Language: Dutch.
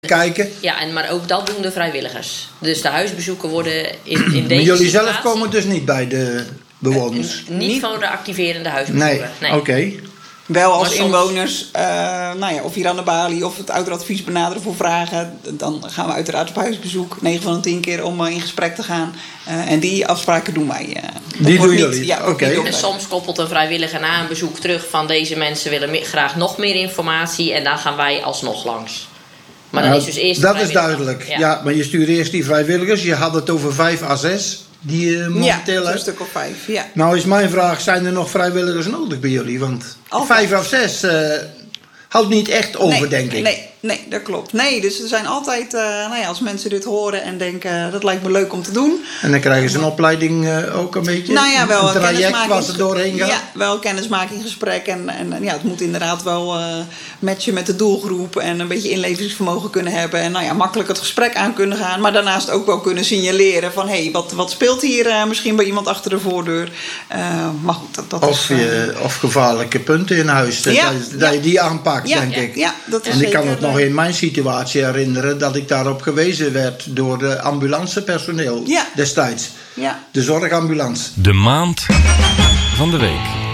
kijken. Ja, maar ook dat doen de vrijwilligers. Dus de huisbezoeken worden in deze Maar jullie zelf situatie komen dus niet bij de bewoners? niet van de activerende huisbezoeken. Nee. Oké. Wel als Maar soms inwoners, of hier aan de balie of het ouderadvies benaderen voor vragen. Dan gaan we uiteraard op huisbezoek. 9 van de 10 keer om in gesprek te gaan. En die afspraken doen wij. Die doen jullie? Ja, oké. En soms koppelt een vrijwilliger na een bezoek terug van deze mensen willen graag nog meer informatie. En dan gaan wij alsnog langs. Maar dan is dus eerst dat is duidelijk. Ja, maar je stuurt eerst die vrijwilligers. Je had het over 5 à 6 die je momenteel hebt. Een stuk of 5, ja. Nou is mijn vraag, zijn er nog vrijwilligers nodig bij jullie? Want 5 of 6 houdt niet echt over, denk ik. Nee, dat klopt. Nee, dus er zijn altijd, als mensen dit horen en denken, dat lijkt me leuk om te doen. En dan krijgen ze een opleiding ook een beetje? Wel een traject waar ze doorheen gaan? Ja, wel kennismakingsgesprek. En het moet inderdaad wel matchen met de doelgroep. En een beetje inlevingsvermogen kunnen hebben. En makkelijk het gesprek aan kunnen gaan. Maar daarnaast ook wel kunnen signaleren van, wat speelt hier misschien bij iemand achter de voordeur. Maar goed, dat of gevaarlijke punten in huis. Dat je die aanpakt, denk ik. Ja, dat is en ik zeker, kan het nog in mijn situatie herinneren dat ik daarop gewezen werd door de ambulancepersoneel destijds. Ja. De zorgambulance. De maand van de week.